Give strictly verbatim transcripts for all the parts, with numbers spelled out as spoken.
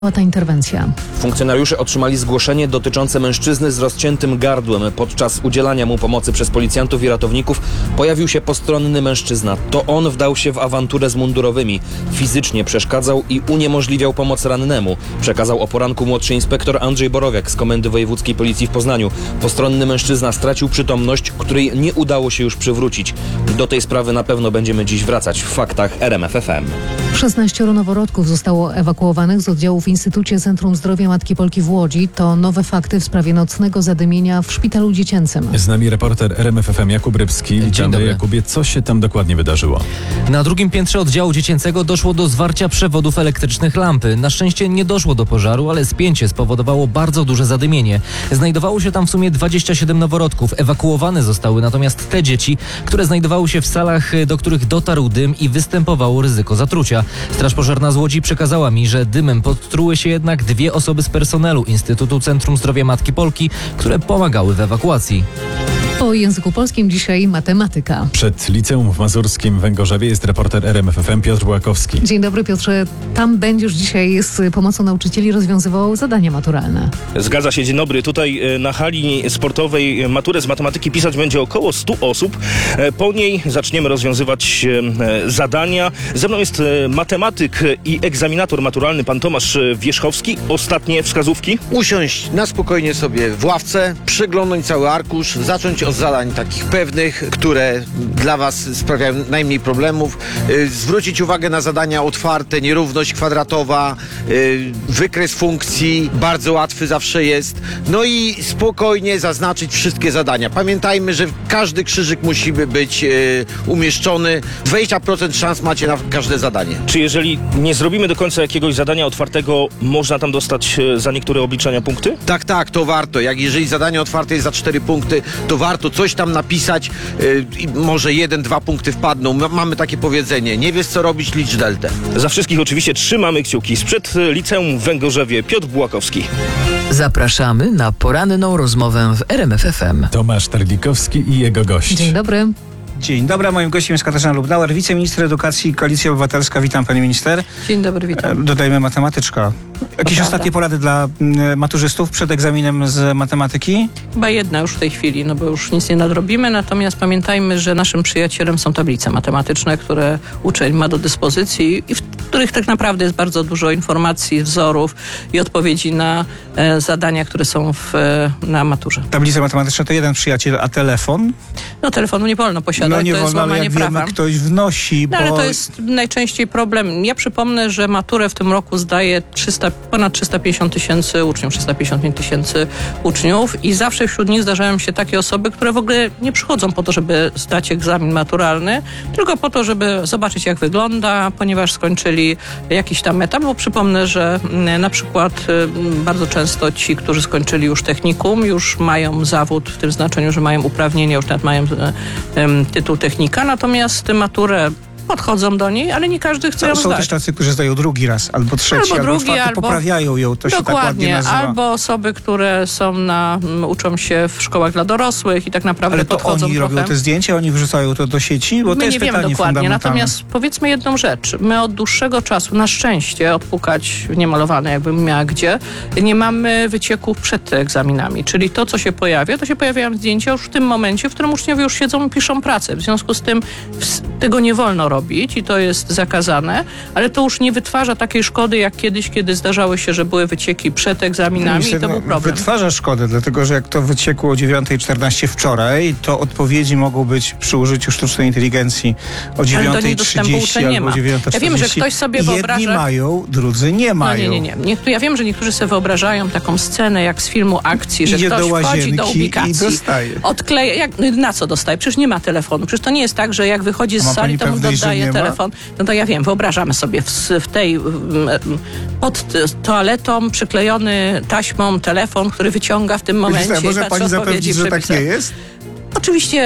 ta interwencja. Funkcjonariusze otrzymali zgłoszenie dotyczące mężczyzny z rozciętym gardłem. Podczas udzielania mu pomocy przez policjantów i ratowników pojawił się postronny mężczyzna. To on wdał się w awanturę z mundurowymi. Fizycznie przeszkadzał i uniemożliwiał pomoc rannemu. Przekazał o poranku młodszy inspektor Andrzej Borowiak z Komendy Wojewódzkiej Policji w Poznaniu. Postronny mężczyzna stracił przytomność, której nie udało się już przywrócić. Do tej sprawy na pewno będziemy dziś wracać w faktach R M F F M. szesnaścioro noworodków zostało ewakuowanych z oddziałów w Instytucie Centrum Zdrowia Matki Polki w Łodzi. To nowe fakty w sprawie nocnego zadymienia w szpitalu dziecięcym. Z nami reporter R M F F M Jakub Rybski. Witamy, Jakubie. Co się tam dokładnie wydarzyło? Na drugim piętrze oddziału dziecięcego doszło do zwarcia przewodów elektrycznych lampy. Na szczęście nie doszło do pożaru, ale spięcie spowodowało bardzo duże zadymienie. Znajdowało się tam w sumie dwadzieścia siedem noworodków. Ewakuowane zostały natomiast te dzieci, które znajdowały się w salach, do których dotarł dym i występowało ryzyko zatrucia. Straż Pożarna z Łodzi przekazała mi, że dymem podtruły się jednak dwie osoby z personelu Instytutu Centrum Zdrowia Matki Polki, które pomagały w ewakuacji. Po języku polskim dzisiaj matematyka. Przed liceum w mazurskim Węgorzewie jest reporter R M F F M Piotr Błakowski. Dzień dobry, Piotrze. Tam będziesz dzisiaj z pomocą nauczycieli rozwiązywał zadania maturalne. Zgadza się, dzień dobry. Tutaj na hali sportowej maturę z matematyki pisać będzie około stu osób. Po niej zaczniemy rozwiązywać zadania. Ze mną jest matematyk i egzaminator maturalny pan Tomasz Wierzchowski. Ostatnie wskazówki. Usiąść na spokojnie sobie w ławce, przeglądnąć cały arkusz, zacząć od zadań takich pewnych, które dla was sprawiają najmniej problemów. Yy, zwrócić uwagę na zadania otwarte, nierówność kwadratowa, yy, wykres funkcji, bardzo łatwy zawsze jest. No i spokojnie zaznaczyć wszystkie zadania. Pamiętajmy, że każdy krzyżyk musi być yy, umieszczony. dwadzieścia procent szans macie na każde zadanie. Czy jeżeli nie zrobimy do końca jakiegoś zadania otwartego, można tam dostać za niektóre obliczenia punkty? Tak, tak, to warto. Jak jeżeli zadanie otwarte jest za cztery punkty, to warto coś tam napisać yy, i może jeden, dwa punkty wpadną. M- mamy takie powiedzenie. Nie wiesz co robić, licz deltę. Za wszystkich oczywiście trzymamy kciuki. Sprzed liceum w Węgorzewie Piotr Błakowski. Zapraszamy na poranną rozmowę w R M F F M. Tomasz Terlikowski i jego gość. Dzień dobry. Dzień dobry, moim gościem jest Katarzyna Lubnauer, wiceminister edukacji, Koalicja Obywatelska. Witam pani minister. Dzień dobry, witam. Dodajmy matematyczka. Jakieś To ostatnie prawda. porady dla m, maturzystów przed egzaminem z matematyki? Chyba jedna już w tej chwili, no bo już nic nie nadrobimy, natomiast pamiętajmy, że naszym przyjacielem są tablice matematyczne, które uczeń ma do dyspozycji i w których tak naprawdę jest bardzo dużo informacji, wzorów i odpowiedzi na e, zadania, które są w, e, na maturze. Tablice matematyczne to jeden przyjaciel, a telefon? No telefonu nie wolno posiadać, No nie to jest wolno, ale łamanie jak prawa. wiemy, ktoś wnosi, bo... No ale to jest najczęściej problem. Ja przypomnę, że maturę w tym roku zdaje trzysta, ponad trzysta pięćdziesiąt tysięcy uczniów, trzysta pięćdziesiąt pięć tysięcy uczniów i zawsze wśród nich zdarzają się takie osoby, które w ogóle nie przychodzą po to, żeby zdać egzamin maturalny, tylko po to, żeby zobaczyć jak wygląda, ponieważ skończyli jakiś tam etap, bo przypomnę, że na przykład bardzo często ci, którzy skończyli już technikum, już mają zawód w tym znaczeniu, że mają uprawnienia, już nawet mają um, tytuł technika, natomiast maturę podchodzą do niej, ale nie każdy chce ją Są zdać. też tacy, którzy zdają drugi raz, albo trzeci, Albo albo, drugi, czwarty, albo- poprawiają ją, to się tak ładnie Dokładnie, nazywa. albo osoby, które są na, m, uczą się w szkołach dla dorosłych i tak naprawdę Ale to podchodzą oni trochę. robią te zdjęcia, oni wrzucają to do sieci, bo My to jest nie wiemy pytanie dokładnie, fundamentalne. natomiast powiedzmy jedną rzecz. My od dłuższego czasu, na szczęście, odpukać niemalowane, jakbym miała gdzie, nie mamy wycieków przed egzaminami. Czyli to, co się pojawia, to się pojawiają zdjęcia już w tym momencie, w którym uczniowie już siedzą i piszą pracę. W związku z tym ws- tego nie wolno robić i to jest zakazane, ale to już nie wytwarza takiej szkody, jak kiedyś, kiedy zdarzały się, że były wycieki przed egzaminami Myślę, i to no, był problem. Wytwarza szkodę, dlatego że jak to wyciekło o dziewiąta czternaście wczoraj, to odpowiedzi mogą być przy użyciu sztucznej inteligencji o dziewiąta dostępu trzydzieści uczeń nie albo ma. dziewiąta Ja wiem, czterdzieści. że ktoś sobie Jedni wyobraża- mają, drudzy nie No mają. nie, nie, nie. Niektórzy, ja wiem, że niektórzy sobie wyobrażają taką scenę jak z filmu akcji, że Idzie ktoś do wchodzi łazienki do ubikacji, i dostaje. odkleja, jak, na co dostaje? Przecież nie ma telefonu. Przecież to nie jest tak, że jak wychodzi A z ma sali, pani to mu pewność, że dodaje nie ma? telefon. No to ja wiem, wyobrażamy sobie w, w tej mm, pod toaletą przyklejony taśmą telefon, który wyciąga w tym momencie. Myślę, i może patrzy pani odpowiedzi zapewnić, że tak przepisać. nie jest? Oczywiście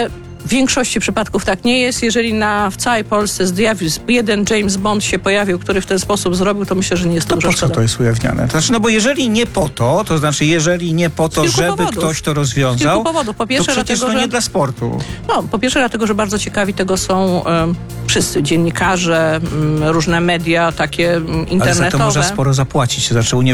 W większości przypadków tak nie jest. Jeżeli na, w całej Polsce zjawił jeden James Bond się pojawił, który w ten sposób zrobił, to myślę, że nie jest To duża po co szkoda. to jest ujawniane? To znaczy, no bo jeżeli nie po to, to znaczy jeżeli nie po to, kilku żeby powodów. ktoś to Z rozwiązał, kilku powodów. Po pierwsze, to przecież dlatego, no że... nie dla sportu. No, po pierwsze dlatego, że bardzo ciekawi tego są um, wszyscy dziennikarze, um, różne media takie um, internetowe. Ale za to można sporo zapłacić. Znaczy,